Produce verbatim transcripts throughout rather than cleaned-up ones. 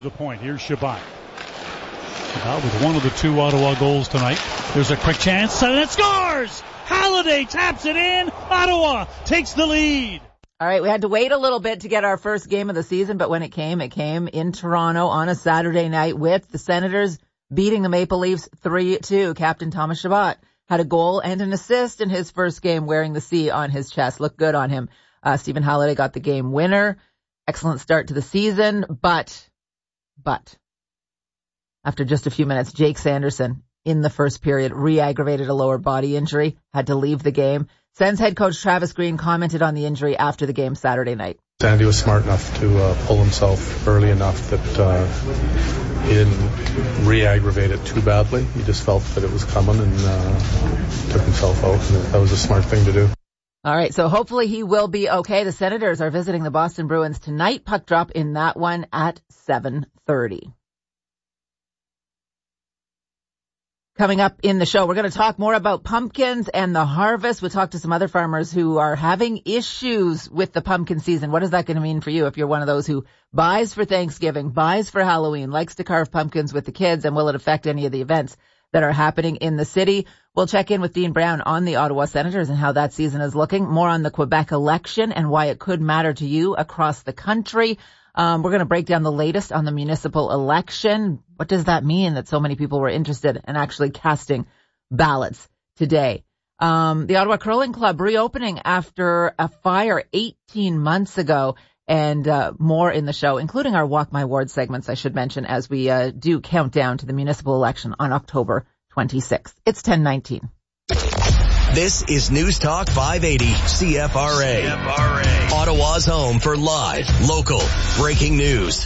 The point. Here's Shabbat. Shabbat with one of the two Ottawa goals tonight. There's a quick chance and it scores! Halliday taps it in. Ottawa takes the lead. All right, we had to wait a little bit to get our first game of the season, but when it came, it came in Toronto on a Saturday night with the Senators beating the Maple Leafs three two. Captain Thomas Chabot had a goal and an assist in his first game wearing the C on his chest. Looked good on him. Uh, Stephen Halliday got the game winner. Excellent start to the season, but... But after just a few minutes, Jake Sanderson in the first period re-aggravated a lower body injury, had to leave the game. Sens head coach Travis Green commented on the injury after the game Saturday night. Sandy was smart enough to uh, pull himself early enough that uh, he didn't re-aggravate it too badly. He just felt that it was coming and uh, took himself out, and that was a smart thing to do. All right, so hopefully he will be okay. The Senators are visiting the Boston Bruins tonight. Puck drop in that one at seven thirty. Coming up in the show, we're going to talk more about pumpkins and the harvest. We'll talk to some other farmers who are having issues with the pumpkin season. What is that going to mean for you if you're one of those who buys for Thanksgiving, buys for Halloween, likes to carve pumpkins with the kids, and will it affect any of the events that are happening in the city? We'll check in with Dean Brown on the Ottawa Senators and how that season is looking. More on the Quebec election and why it could matter to you across the country. Um, we're going to break down the latest on the municipal election. What does that mean that so many people were interested in actually casting ballots today? Um, the Ottawa Curling Club reopening after a fire eighteen months ago, and uh, more in the show, including our Walk My Ward segments, I should mention, as we uh, do count down to the municipal election on October twenty-sixth. It's ten nineteen. This is News Talk five eighty C F R A. C F R A. Ottawa's home for live, local, breaking news.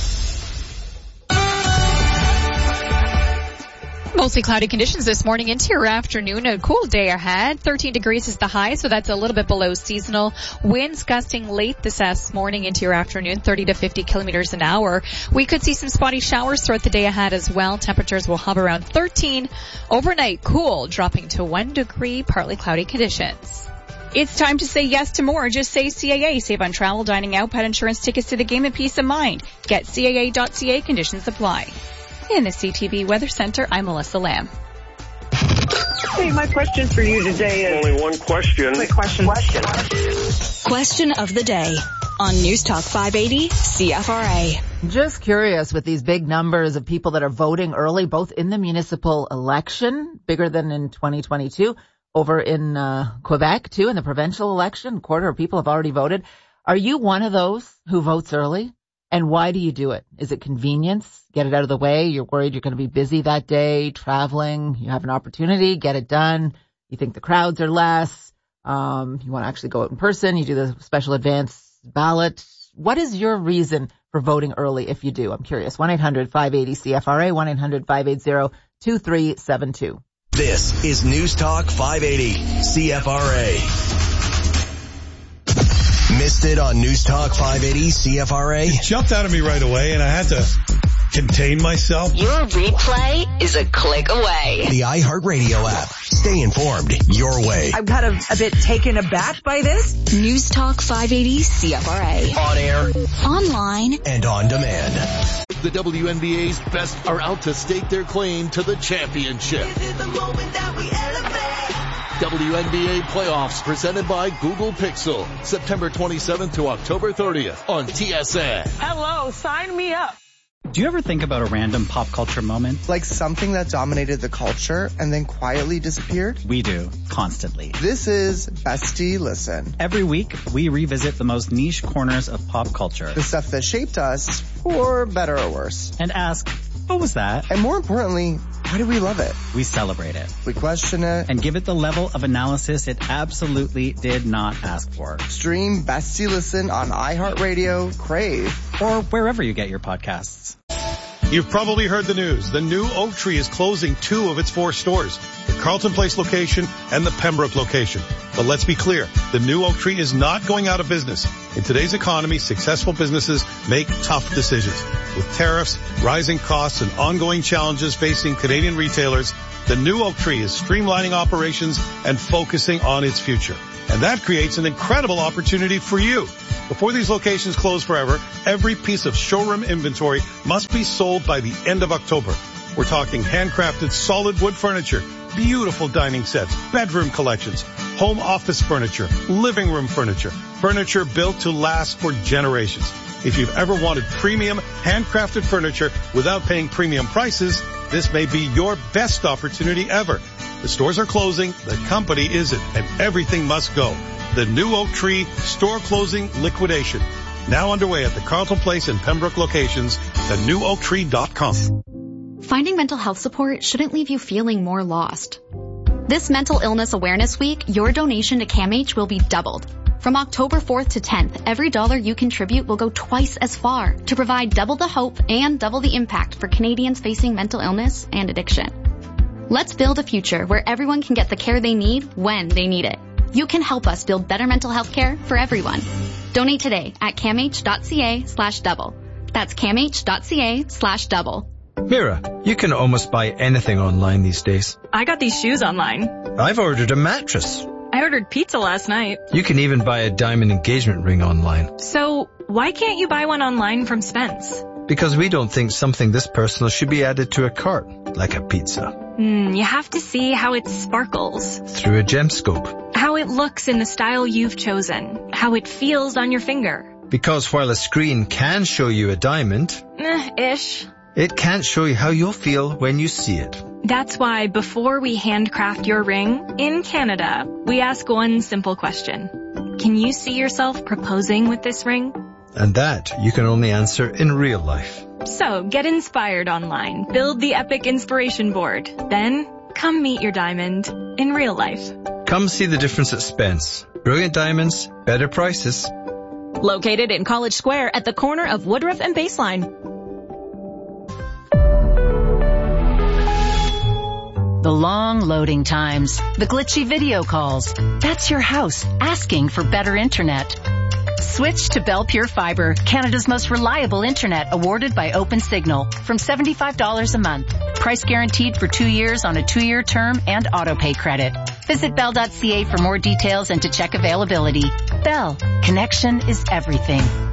Mostly cloudy conditions this morning into your afternoon. A cool day ahead. thirteen degrees is the high, so that's a little bit below seasonal. Winds gusting late this morning into your afternoon, thirty to fifty kilometers an hour. We could see some spotty showers throughout the day ahead as well. Temperatures will hover around thirteen. Overnight, cool, dropping to one degree, partly cloudy conditions. It's time to say yes to more. Just say C A A. Save on travel, dining out, pet insurance, tickets to the game, and peace of mind. Get C A A dot C A. Conditions apply. In the C T V Weather Center, I'm Melissa Lamb. Hey, my question for you today is... Only one question. Quick question. Question. Question of the day on News Talk five eighty C F R A. Just curious with these big numbers of people that are voting early, both in the municipal election, bigger than in twenty twenty-two, over in uh, Quebec, too, in the provincial election. A quarter of people have already voted. Are you one of those who votes early? And why do you do it? Is it convenience? Get it out of the way? You're worried you're going to be busy that day, traveling. You have an opportunity, get it done. You think the crowds are less. Um, you want to actually go out in person. You do the special advance ballot. What is your reason for voting early if you do? I'm curious. one eight hundred five eighty C F R A, one eight hundred five eighty two three seven two. This is News Talk five eighty C F R A. Missed it on News Talk five eighty C F R A? It jumped out of me right away, and I had to contain myself. Your replay is a click away. The iHeartRadio app. Stay informed your way. I'm kind of a bit taken aback by this. News Talk five eighty C F R A. On air, online, and on demand. The W N B A's best are out to stake their claim to the championship. This is the moment that we elevate. W N B A playoffs presented by Google Pixel. September twenty-seventh to October thirtieth on T S N. Hello, sign me up. Do you ever think about a random pop culture moment? Like something that dominated the culture and then quietly disappeared? We do, constantly. This is Bestie Listen. Every week, we revisit the most niche corners of pop culture. The stuff that shaped us, for better or worse. And ask, what was that? And more importantly, why do we love it? We celebrate it. We question it. And give it the level of analysis it absolutely did not ask for. Stream Bestie Listen on iHeartRadio, Crave, or wherever you get your podcasts. You've probably heard the news. The new Oak Tree is closing two of its four stores, the Carlton Place location and the Pembroke location. But let's be clear, the new Oak Tree is not going out of business. In today's economy, successful businesses make tough decisions. With tariffs, rising costs, and ongoing challenges facing Canadian retailers, the new Oak Tree is streamlining operations and focusing on its future. And that creates an incredible opportunity for you. Before these locations close forever, every piece of showroom inventory must be sold by the end of October. We're talking handcrafted solid wood furniture, beautiful dining sets, bedroom collections, home office furniture, living room furniture, furniture built to last for generations. If you've ever wanted premium handcrafted furniture without paying premium prices, this may be your best opportunity ever. The stores are closing, the company isn't, and everything must go. The new Oak Tree store closing liquidation. Now underway at the Carleton Place and Pembroke locations, the new oak tree dot com. Finding mental health support shouldn't leave you feeling more lost. This Mental Illness Awareness Week, your donation to CAMH will be doubled. From October fourth to tenth, every dollar you contribute will go twice as far to provide double the hope and double the impact for Canadians facing mental illness and addiction. Let's build a future where everyone can get the care they need when they need it. You can help us build better mental health care for everyone. Donate today at camh.ca slash double. That's camh.ca slash double. Mira, you can almost buy anything online these days. I got these shoes online. I've ordered a mattress. I ordered pizza last night. You can even buy a diamond engagement ring online. So, why can't you buy one online from Spence? Because we don't think something this personal should be added to a cart, like a pizza. Hmm, you have to see how it sparkles. Through a gemscope. How it looks in the style you've chosen. How it feels on your finger. Because while a screen can show you a diamond... Eh, ish. It can't show you how you'll feel when you see it. That's why before we handcraft your ring, in Canada, we ask one simple question. Can you see yourself proposing with this ring? And that you can only answer in real life. So, get inspired online. Build the epic inspiration board. Then, come meet your diamond in real life. Come see the difference at Spence. Brilliant diamonds, better prices. Located in College Square at the corner of Woodruff and Baseline. The long loading times, the glitchy video calls. That's your house asking for better internet. Switch to Bell Pure Fiber, Canada's most reliable internet, awarded by OpenSignal, from seventy-five dollars a month. Price guaranteed for two years on a two-year term and auto-pay credit. Visit bell dot c a for more details and to check availability. Bell, connection is everything.